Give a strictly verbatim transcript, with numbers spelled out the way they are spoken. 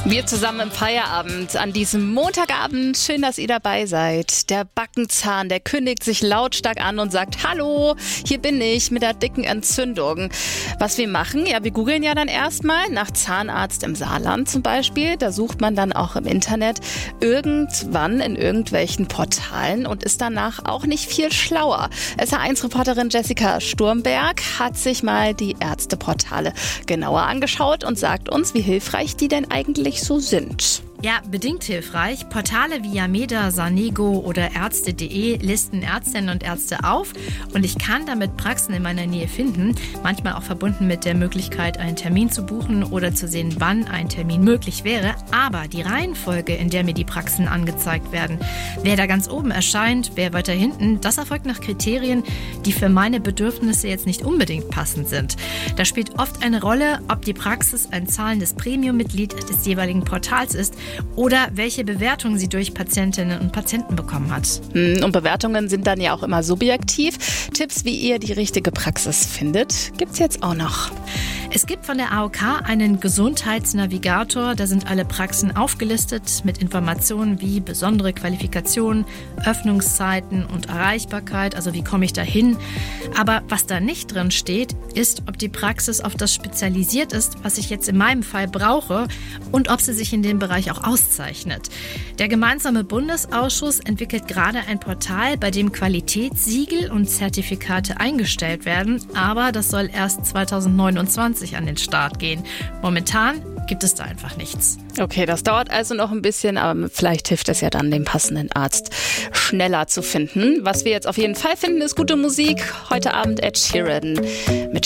Wir zusammen im Feierabend an diesem Montagabend. Schön, dass ihr dabei seid. Der Backenzahn, der kündigt sich lautstark an und sagt: Hallo, hier bin ich mit der dicken Entzündung. Was wir machen? Ja, wir googeln ja dann erstmal nach Zahnarzt im Saarland zum Beispiel. Da sucht man dann auch im Internet irgendwann in irgendwelchen Portalen und ist danach auch nicht viel schlauer. S H eins Reporterin Jessica Sturmberg hat sich mal die Ärzteportale genauer angeschaut und sagt uns, wie hilfreich die denn eigentlich so sind. Ja, bedingt hilfreich. Portale wie Yameda, Sanego oder Ärzte punkt de listen Ärztinnen und Ärzte auf und ich kann damit Praxen in meiner Nähe finden, manchmal auch verbunden mit der Möglichkeit, einen Termin zu buchen oder zu sehen, wann ein Termin möglich wäre. Aber die Reihenfolge, in der mir die Praxen angezeigt werden, wer da ganz oben erscheint, wer weiter hinten, das erfolgt nach Kriterien, die für meine Bedürfnisse jetzt nicht unbedingt passend sind. Da spielt oft eine Rolle, ob die Praxis ein zahlendes Premium-Mitglied des jeweiligen Portals ist oder welche Bewertungen sie durch Patientinnen und Patienten bekommen hat. Und Bewertungen sind dann ja auch immer subjektiv. Tipps, wie ihr die richtige Praxis findet, gibt's jetzt auch noch. Es gibt von der A O K einen Gesundheitsnavigator. Da sind alle Praxen aufgelistet mit Informationen wie besondere Qualifikationen, Öffnungszeiten und Erreichbarkeit, also wie komme ich da hin. Aber was da nicht drin steht, ist, ob die Praxis auf das spezialisiert ist, was ich jetzt in meinem Fall brauche und ob sie sich in dem Bereich auch auszeichnet. Der gemeinsame Bundesausschuss entwickelt gerade ein Portal, bei dem Qualitätssiegel und Zertifikate eingestellt werden, aber das soll erst zweitausendneunundzwanzig an den Start gehen. Momentan gibt es da einfach nichts. Okay, das dauert also noch ein bisschen, aber vielleicht hilft es ja dann, den passenden Arzt schneller zu finden. Was wir jetzt auf jeden Fall finden, ist gute Musik. Heute Abend Ed Sheeran mit